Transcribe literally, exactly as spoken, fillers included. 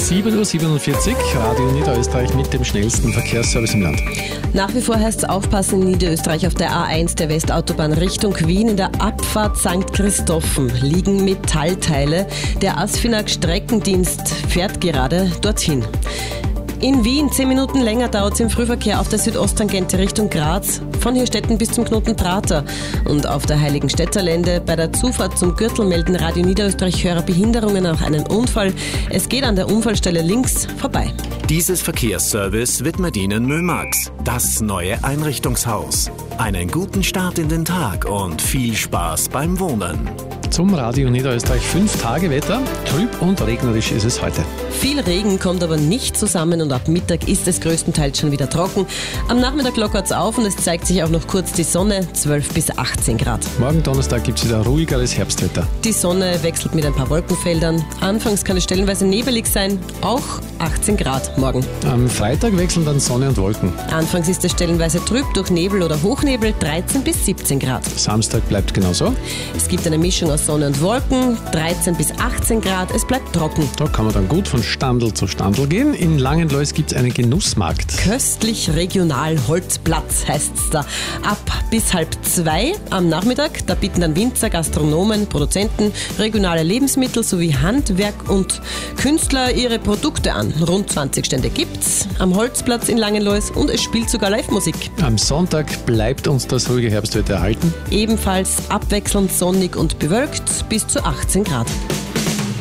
sieben Uhr siebenundvierzig, Radio Niederösterreich mit dem schnellsten Verkehrsservice im Land. Nach wie vor heißt es aufpassen in Niederösterreich auf der A eins der Westautobahn Richtung Wien. In der Abfahrt Sankt Christophen liegen Metallteile. Der Asfinag Streckendienst fährt gerade dorthin. In Wien zehn Minuten länger dauert es im Frühverkehr auf der Südosttangente Richtung Graz, von Hirstetten bis zum Knoten Prater. Und auf der Heiligenstädter Lände bei der Zufahrt zum Gürtel melden Radio Niederösterreich Hörer Behinderungen nach einem Unfall. Es geht an der Unfallstelle links vorbei. Dieses Verkehrsservice widmet Ihnen Mömax, das neue Einrichtungshaus. Einen guten Start in den Tag und viel Spaß beim Wohnen. Zum Radio Niederösterreich fünf Tage Wetter. Trüb und regnerisch ist es heute. Viel Regen kommt aber nicht zusammen und ab Mittag ist es größtenteils schon wieder trocken. Am Nachmittag lockert es auf und es zeigt sich auch noch kurz die Sonne, zwölf bis achtzehn Grad. Morgen Donnerstag gibt es wieder ruhigeres Herbstwetter. Die Sonne wechselt mit ein paar Wolkenfeldern. Anfangs kann es stellenweise nebelig sein, auch achtzehn Grad morgen. Am Freitag wechseln dann Sonne und Wolken. Anfangs ist es stellenweise trüb durch Nebel oder Hochnebel, dreizehn bis siebzehn Grad. Samstag bleibt genauso. Es gibt eine Mischung aus Sonne und Wolken, dreizehn bis achtzehn Grad, es bleibt trocken. Da kann man dann gut von Standl zu Standl gehen. In Langenlois gibt es einen Genussmarkt. Köstlich regional Holzplatz heißt es da. Ab bis halb zwei am Nachmittag, da bieten dann Winzer, Gastronomen, Produzenten, regionale Lebensmittel sowie Handwerk und Künstler ihre Produkte an. Rund zwanzig Stände gibt's am Holzplatz in Langenlois und es spielt sogar Live-Musik. Am Sonntag bleibt uns das ruhige Herbstwetter erhalten. Ebenfalls abwechselnd sonnig und bewölkt bis zu achtzehn Grad.